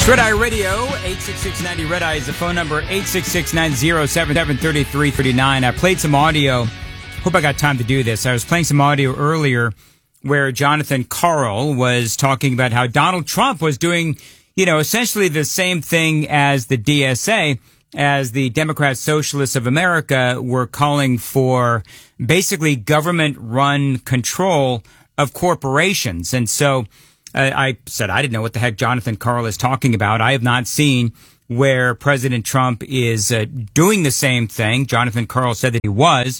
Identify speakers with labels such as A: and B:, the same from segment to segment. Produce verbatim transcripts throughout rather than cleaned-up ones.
A: Red Eye Radio, eight six six ninety Red Eye is the phone number, eight six six nine zero seven seven three three three nine. I played some audio. Hope I got time to do this. I was playing some audio earlier where Jonathan Karl was talking about how Donald Trump was doing, you know, essentially the same thing as the D S A, as the Democrat Socialists of America were calling for basically government-run control of corporations. And so uh, I said, I didn't know what the heck Jonathan Karl is talking about. I have not seen where President Trump is uh, doing the same thing. Jonathan Karl said that he was.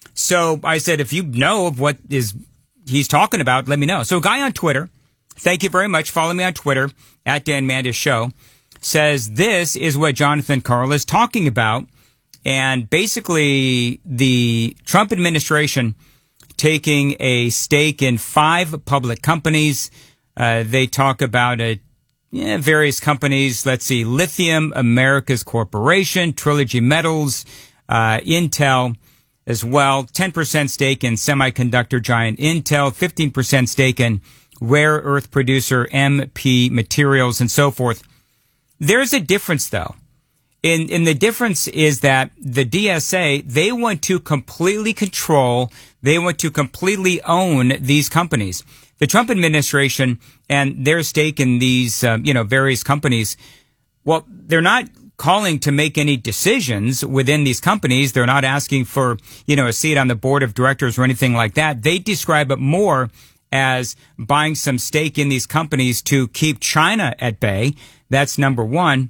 A: So I said, if you know of what is he's talking about, let me know. So a guy on Twitter, thank you very much, follow me on Twitter, at Dan Mandis Show, says this is what Jonathan Karl is talking about. And basically, the Trump administration taking a stake in five public companies. Uh, they talk about a, yeah, various companies. Let's see, Lithium Americas Corporation, Trilogy Metals, uh, Intel as well. ten percent stake in semiconductor giant Intel, fifteen percent stake in rare earth producer M P Materials, and so forth. There's a difference, though. In, in the difference is that the D S A, they want to completely control, they want to completely own these companies. The Trump administration and their stake in these, uh, you know, various companies, well, they're not calling to make any decisions within these companies. They're not asking for, you know, a seat on the board of directors or anything like that. They describe it more as buying some stake in these companies to keep China at bay. That's number one.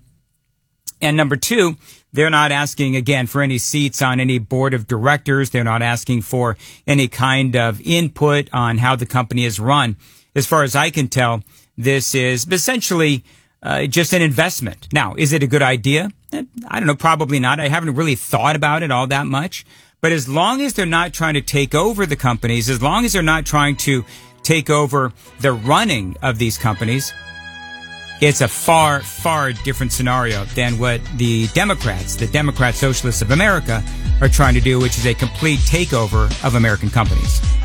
A: And number two, they're not asking, again, for any seats on any board of directors. They're not asking for any kind of input on how the company is run. As far as I can tell, this is essentially uh, just an investment. Now, is it a good idea? I don't know, probably not. I haven't really thought about it all that much. But as long as they're not trying to take over the companies, as long as they're not trying to take over the running of these companies, it's a far, far different scenario than what the Democrats, the Democrat Socialists of America, are trying to do, which is a complete takeover of American companies.